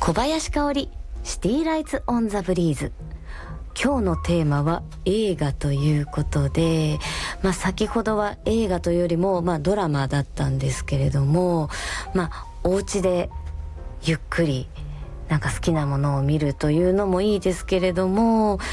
小林香織シティライツオンザブリーズ。今日のテーマは映画ということで、先ほどは映画というよりも、ドラマだったんですけれども、お家でゆっくりなんか好きなものを見るというのもいいですけれども、